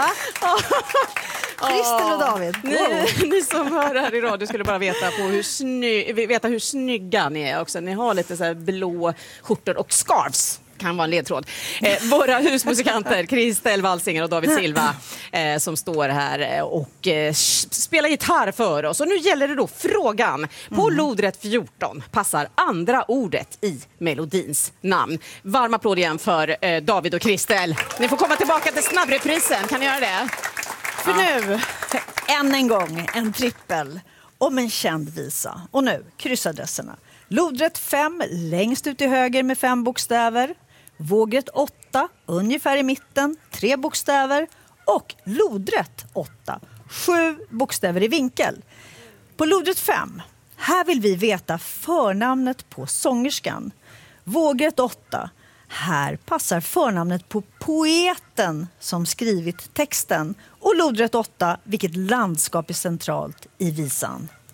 Va? Kristel och David. Ni som hör här i radio skulle bara veta hur snygga ni är också. Ni har lite så här blå skjortor och scarves. Kan vara en ledtråd. Våra husmusikanter Kristel Walsinger och David Silva som står här och spelar gitarr för oss. Och nu gäller det då frågan. På lodrätt 14 passar andra ordet i melodins namn. Varm applåd igen för David och Kristel. Ni får komma tillbaka till snabbreprisen. Kan ni göra det? För nu, än en gång, en trippel om en känd visa. Och nu, kryssadresserna. Lodrätt 5 längst ut till höger med 5 bokstäver. Vågrätt 8 ungefär i mitten, 3 bokstäver. Och lodrätt 8, 7 bokstäver i vinkel. På lodrätt 5, här vill vi veta förnamnet på sångerskan. Vågrätt 8, här passar förnamnet på poeten som skrivit texten. Och lodrätt 8, vilket landskap är centralt i visan.